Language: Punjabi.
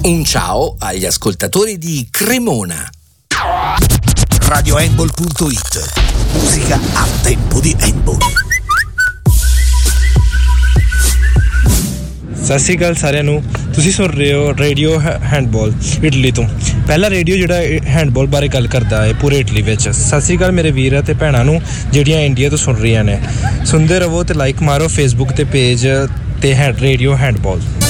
Un ciao agli ascoltatori di Cremona. RadioHandball.it. Musica a tempo di handball. ਸਤਿ ਸ਼੍ਰੀ ਅਕਾਲ ਸਾਰਿਆਂ ਨੂੰ ਤੁਸੀਂ ਸੁਣ ਰਹੇ ਹੋ ਰੇਡੀਓ ਹੈਂਡਬਾਲ ਇਟਲੀ ਤੋਂ ਪਹਿਲਾ ਰੇਡੀਓ ਜਿਹੜਾ ਹੈਂਡਬਾਲ ਬਾਰੇ ਗੱਲ ਕਰਦਾ ਹੈ ਪੂਰੇ ਇਟਲੀ ਵਿੱਚ ਸਤਿ ਸ਼੍ਰੀ ਅਕਾਲ ਮੇਰੇ ਵੀਰ ਅਤੇ ਭੈਣਾਂ ਨੂੰ ਜਿਹੜੀਆਂ ਇੰਡੀਆ ਤੋਂ ਸੁਣ ਰਹੀਆਂ ਨੇ ਸੁਣਦੇ ਰਹੋ ਤੇ ਲਾਈਕ ਮਾਰੋ ਫੇਸਬੁੱਕ ਤੇ ਪੇਜ ਤੇ ਰੇਡੀਓ ਹੈਂਡਬਾਲ